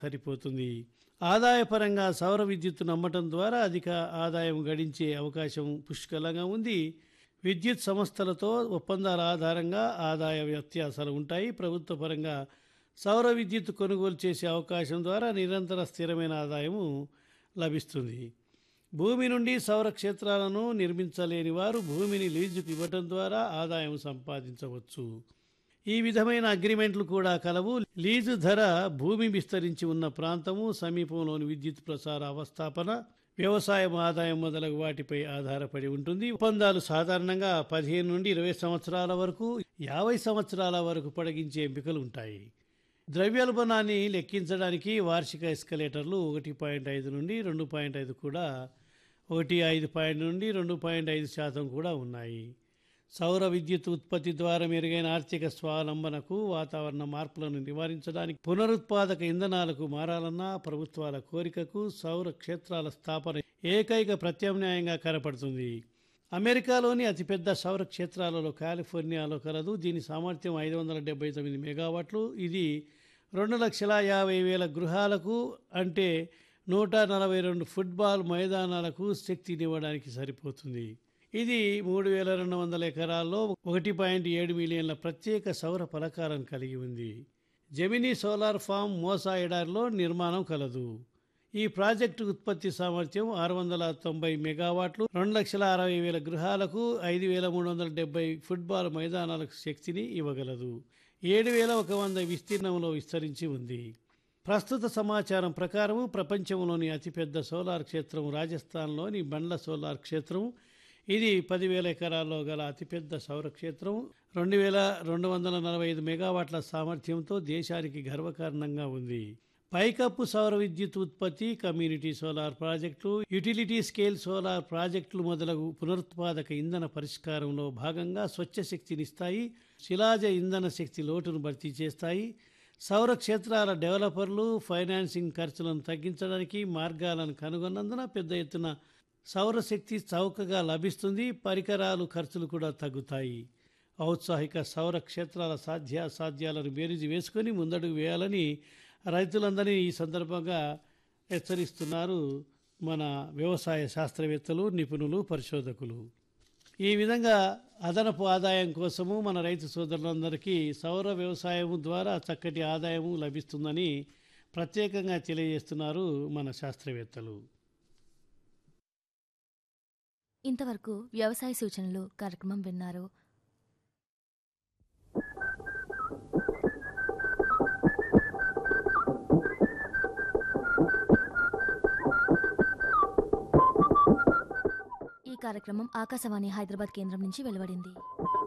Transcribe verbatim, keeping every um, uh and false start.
సరిపోతుంది. ఆదాయపరంగా సౌర విద్యుత్తును అమ్మటం ద్వారా అధిక ఆదాయం గడించే అవకాశం పుష్కలంగా ఉంది. విద్యుత్ సంస్థలతో ఒప్పందాల ఆధారంగా ఆదాయ వ్యత్యాసాలు ఉంటాయి. ప్రభుత్వ పరంగా సౌర విద్యుత్ కొనుగోలు చేసే అవకాశం ద్వారా నిరంతర స్థిరమైన ఆదాయము లభిస్తుంది. భూమి నుండి సౌర క్షేత్రాలను నిర్మించలేని వారు భూమిని లీజుకు ఇవ్వటం ద్వారా ఆదాయం సంపాదించవచ్చు. ఈ విధమైన అగ్రిమెంట్లు కూడా కలవు. లీజు ధర భూమి విస్తరించి ఉన్న ప్రాంతము, సమీపంలోని విద్యుత్ ప్రసార అవస్థాపన, వ్యవసాయం ఆదాయం మొదలగు వాటిపై ఆధారపడి ఉంటుంది. ఒప్పందాలు సాధారణంగా పదిహేను నుండి ఇరవై సంవత్సరాల వరకు, యాభై సంవత్సరాల వరకు పొడిగించే ఎంపికలు ఉంటాయి. ద్రవ్యోల్బణాన్ని లెక్కించడానికి వార్షిక ఎస్కలేటర్లు ఒకటి పాయింట్ ఐదు నుండి రెండు పాయింట్ ఐదు కూడా ఒకటి ఐదు పాయింట్ నుండి రెండు పాయింట్ ఐదు శాతం కూడా ఉన్నాయి. సౌర విద్యుత్ ఉత్పత్తి ద్వారా మెరుగైన ఆర్థిక స్వావలంబనకు, వాతావరణ మార్పులను నివారించడానికి, పునరుత్పాదక ఇంధనాలకు మారాలన్న ప్రభుత్వాల కోరికకు సౌర క్షేత్రాల స్థాపన ఏకైక ప్రత్యామ్నాయంగా కనపడుతుంది. అమెరికాలోని అతిపెద్ద సౌర క్షేత్రాలలో కాలిఫోర్నియాలో కలదు. దీని సామర్థ్యం ఐదు వందల డెబ్బై తొమ్మిది మెగావాట్లు. ఇది రెండు లక్షల యాభై వేల గృహాలకు, అంటే నూట నలభై రెండు ఫుట్బాల్ మైదానాలకు శక్తినివ్వడానికి సరిపోతుంది. ఇది మూడు వేల రెండు వందల ఎకరాల్లో ఒకటి పాయింట్ ఏడు మిలియన్ల ప్రత్యేక సౌర ఫలకాలను కలిగి ఉంది. జెమినీ సోలార్ ఫామ్ మోసా ఎడారిలో నిర్మాణం కలదు. ఈ ప్రాజెక్టు ఉత్పత్తి సామర్థ్యం ఆరు వందల తొంభై మెగావాట్లు, రెండు లక్షల అరవై వేల గృహాలకు, ఐదు వేల మూడు వందల డెబ్బై ఫుట్బాల్ మైదానాలకు శక్తిని ఇవ్వగలదు. ఏడు వేల ఒక వంద విస్తీర్ణంలో విస్తరించి ఉంది. ప్రస్తుత సమాచారం ప్రకారం ప్రపంచంలోని అతిపెద్ద సోలార్ క్షేత్రం రాజస్థాన్లోని బండ్ల సోలార్ క్షేత్రం. ఇది పదివేల ఎకరాల్లో గల అతిపెద్ద సౌర క్షేత్రం. రెండు వేల రెండు వందల నలభై ఐదు మెగావాట్ల సామర్థ్యంతో దేశానికి గర్వకారణంగా ఉంది. పైకప్పు సౌర విద్యుత్ ఉత్పత్తి, కమ్యూనిటీ సోలార్ ప్రాజెక్టులు, యుటిలిటీ స్కేల్ సోలార్ ప్రాజెక్టులు మొదలగు పునరుత్పాదక ఇంధన పరిష్కారంలో భాగంగా స్వచ్ఛ శక్తినిస్తాయి. శిలాజ ఇంధన శక్తి లోటును భర్తీ చేస్తాయి. సౌర క్షేత్రాల డెవలపర్లు ఫైనాన్సింగ్ ఖర్చులను తగ్గించడానికి మార్గాలను కనుగొన్నందున పెద్ద ఎత్తున సౌరశక్తి చౌకగా లభిస్తుంది. పరికరాలు ఖర్చులు కూడా తగ్గుతాయి. ఔత్సాహిక సౌర క్షేత్రాల సాధ్యాసాధ్యాలను బేరీజు వేసుకొని ముందడుగు వేయాలని రైతులందరినీ ఈ సందర్భంగా హెచ్చరిస్తున్నారు మన వ్యవసాయ శాస్త్రవేత్తలు, నిపుణులు, పరిశోధకులు. ఈ విధంగా అదనపు ఆదాయం కోసము మన రైతు సోదరులందరికీ సౌర వ్యవసాయం ద్వారా చక్కటి ఆదాయము లభిస్తుందని ప్రత్యేకంగా తెలియజేస్తున్నారు మన శాస్త్రవేత్తలు. ఇంతవరకు వ్యవసాయ సూచనలు కార్యక్రమం విన్నారు. ఈ కార్యక్రమం ఆకాశవాణి హైదరాబాద్ కేంద్రం నుంచి వెలువడింది.